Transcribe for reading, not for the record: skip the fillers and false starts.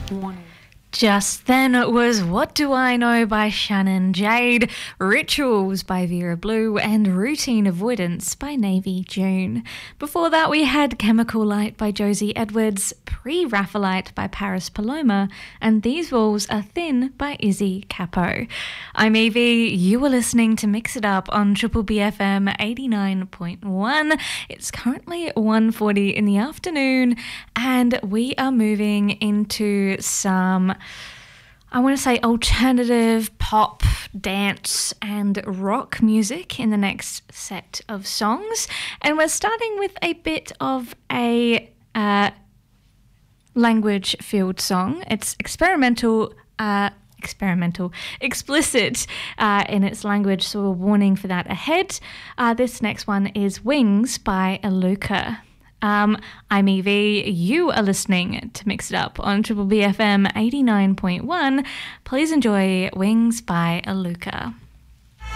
Warning. Just then it was What Do I Know by Shannon Jade, Rituals by Vera Blue, and Routine Avoidance by Navy June. Before that we had Chemical Light by Josie Edwards, Pre-Raphaelite by Paris Paloma, and These Walls Are Thin by Izzy Capo. I'm Evie, you are listening to Mix It Up on Triple BFM 89.1. It's currently 1:40 in the afternoon and we are moving into some, I want to say, alternative pop, dance and rock music in the next set of songs. And we're starting with a bit of a language-filled song. It's explicit in its language, so a warning for that ahead. This next one is Wings by Aluka. I'm Evie, you are listening to Mix It Up on Triple BFM 89.1. Please enjoy Wings by Aluka.